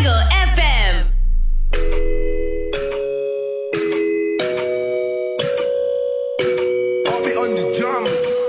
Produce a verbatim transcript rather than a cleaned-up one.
Wingo F M. I'll be on the drums.